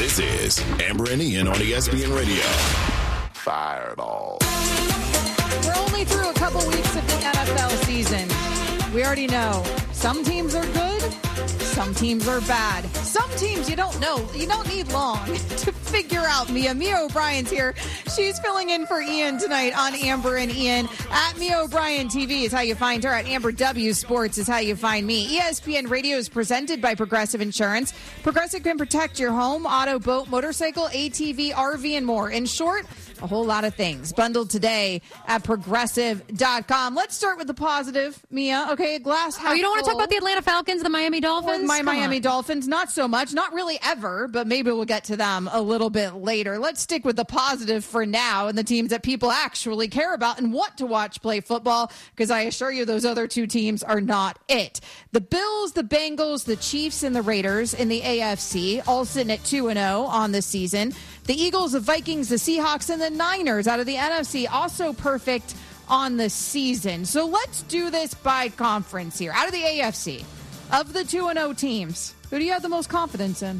This is Amber and Ian on ESPN Radio. Fireball. We're only through a couple weeks of the NFL season. We already know some teams are good, some teams are bad. Some teams you don't know. You don't need long to figure out. Mia O'Brien's here. She's filling in for Ian tonight on Amber and Ian. At Mia O'Brien TV is how you find her. At Amber W Sports is how you find me. ESPN Radio is presented by Progressive Insurance. Progressive can protect your home, auto, boat, motorcycle, ATV, RV, and more. In short, a whole lot of things bundled today at progressive.com. Let's start with the positive, Mia. Okay, glass half full. Oh, you don't want to talk about the Atlanta Falcons, the Miami Dolphins? Miami Dolphins, not so much. Not really ever, but maybe we'll get to them a little bit later. Let's stick with the positive for now and the teams that people actually care about and want to watch play football, because I assure you those other two teams are not it. The Bills, the Bengals, the Chiefs, and the Raiders in the AFC, all sitting at 2-0 on the season. The Eagles, the Vikings, the Seahawks, and the Niners out of the NFC, also perfect on the season. So let's do this by conference here. Out of the AFC, of the 2-0 teams, who do you have the most confidence in?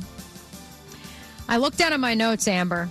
I looked down at my notes, Amber.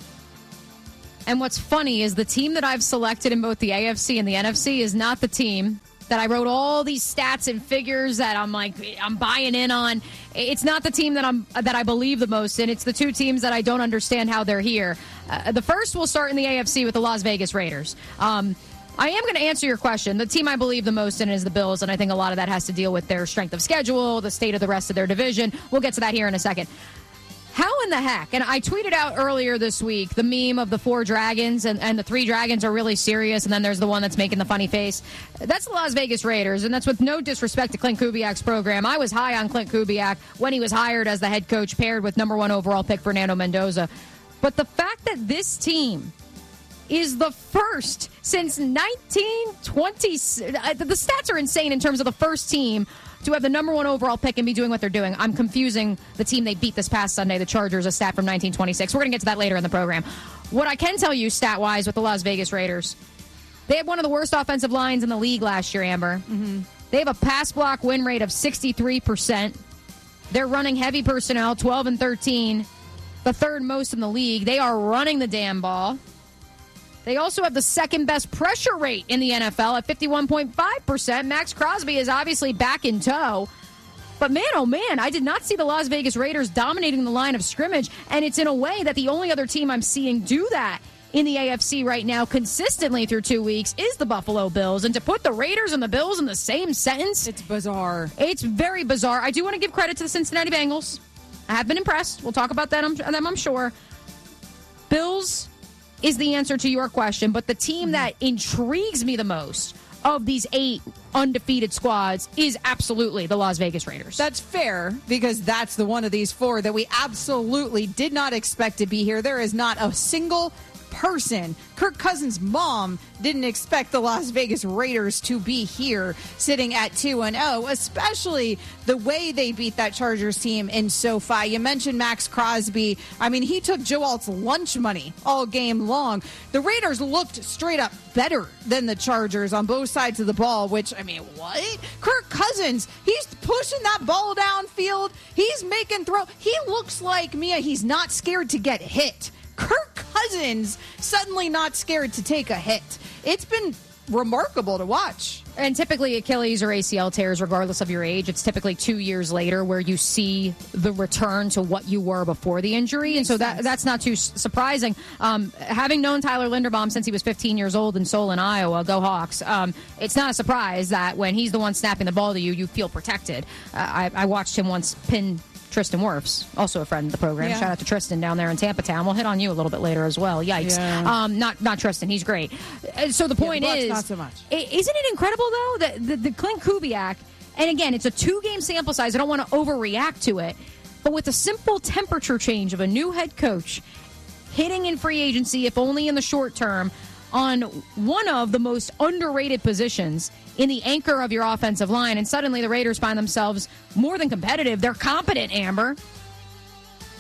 And what's funny is the team that I've selected in both the AFC and the NFC is not the team that I wrote all these stats and figures that I'm buying in on. It's not the team that I believe the most in. It's the two teams that I don't understand how they're here. The first will start in the AFC with the Las Vegas Raiders. I am going to answer your question. The team I believe the most in is the Bills, and I think a lot of that has to deal with their strength of schedule, the state of the rest of their division. We'll get to that here in a second. How in the heck? And I tweeted out earlier this week the meme of the 4 dragons, and the 3 dragons are really serious, and then there's the one that's making the funny face. That's the Las Vegas Raiders, and that's with no disrespect to Clint Kubiak's program. I was high on Clint Kubiak when he was hired as the head coach, paired with number 1 overall pick Fernando Mendoza. But the fact that this team is the first since 1920, the stats are insane in terms of the first team to have the number 1 overall pick and be doing what they're doing. I'm confusing the team they beat this past Sunday, the Chargers, a stat from 1926. We're going to get to that later in the program. What I can tell you stat-wise with the Las Vegas Raiders, they had one of the worst offensive lines in the league last year, Amber. Mm-hmm. They have a pass block win rate of 63%. They're running heavy personnel, 12 and 13, the third most in the league. They are running the damn ball. They also have the second best pressure rate in the NFL at 51.5%. Max Crosby is obviously back in tow. But man, oh man, I did not see the Las Vegas Raiders dominating the line of scrimmage. And it's in a way that the only other team I'm seeing do that in the AFC right now consistently through 2 weeks is the Buffalo Bills. And to put the Raiders and the Bills in the same sentence, it's bizarre. It's very bizarre. I do want to give credit to the Cincinnati Bengals. I have been impressed. We'll talk about that, I'm sure. Bills is the answer to your question, but the team that intrigues me the most of these 8 undefeated squads is absolutely the Las Vegas Raiders. That's fair, because that's the one of these 4 that we absolutely did not expect to be here. There is not a single person. Kirk Cousins' mom didn't expect the Las Vegas Raiders to be here sitting at 2-0, especially the way they beat that Chargers team in SoFi. You mentioned Max Crosby. I mean, he took Joe Alt's lunch money all game long. The Raiders looked straight up better than the Chargers on both sides of the ball, which, I mean, what? Kirk Cousins, he's pushing that ball downfield. He's making throw. He looks like, Mia, he's not scared to get hit. Kirk Cousins suddenly not scared to take a hit. It's been remarkable to watch. And typically Achilles or ACL tears, regardless of your age, it's typically 2 years later where you see the return to what you were before the injury. And so that's not too surprising. Having known Tyler Linderbaum since he was 15 years old in Solon, Iowa, go Hawks, it's not a surprise that when he's the one snapping the ball to you, you feel protected. I watched him once pin Tristan Wirfs, also a friend of the program. Yeah. Shout out to Tristan down there in Tampa Town. We'll hit on you a little bit later as well. Yikes. Yeah. Not Tristan. He's great. So the point is, not so much. Isn't it incredible, though, that the Clint Kubiak, and again, it's a 2-game sample size. I don't want to overreact to it. But with a simple temperature change of a new head coach hitting in free agency, if only in the short term, on one of the most underrated positions in the anchor of your offensive line, and suddenly the Raiders find themselves more than competitive. They're competent, Amber.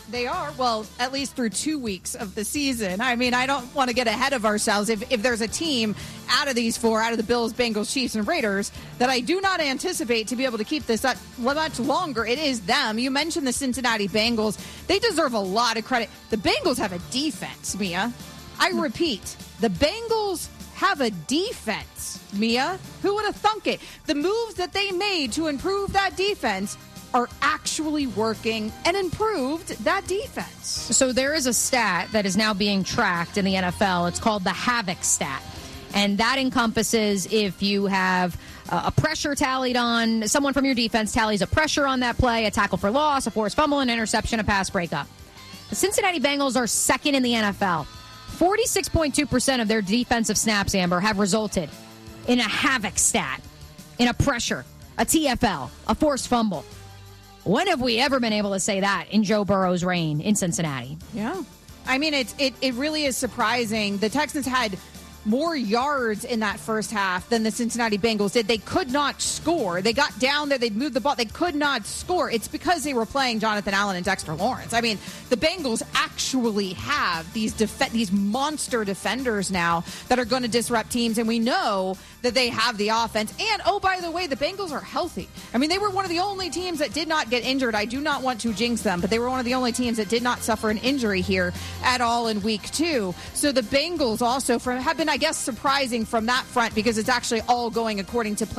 They are. Well, at least through 2 weeks of the season. I mean, I don't want to get ahead of ourselves. If there's a team out of these four, out of the Bills, Bengals, Chiefs, and Raiders, that I do not anticipate to be able to keep this up much longer, it is them. You mentioned the Cincinnati Bengals. They deserve a lot of credit. The Bengals have a defense, Mia. I repeat, the Bengals have a defense, Mia. Who would have thunk it? The moves that they made to improve that defense are actually working and improved that defense. So there is a stat that is now being tracked in the NFL. It's called the Havoc stat. And that encompasses if you have a pressure tallied on, someone from your defense tallies a pressure on that play, a tackle for loss, a forced fumble, an interception, a pass breakup. The Cincinnati Bengals are second in the NFL. 46.2% of their defensive snaps, Amber, have resulted in a Havoc stat, in a pressure, a TFL, a forced fumble. When have we ever been able to say that in Joe Burrow's reign in Cincinnati? Yeah. I mean, it really is surprising. The Texans had more yards in that first half than the Cincinnati Bengals did. They could not score. They got down there. They'd moved the ball. They could not score. It's because they were playing Jonathan Allen and Dexter Lawrence. I mean, the Bengals actually have these monster defenders now that are going to disrupt teams, and we know that they have the offense. And, oh, by the way, the Bengals are healthy. I mean, they were one of the only teams that did not get injured. I do not want to jinx them, but they were one of the only teams that did not suffer an injury here at all in week 2. So the Bengals also have been, I guess, surprising from that front because it's actually all going according to plan.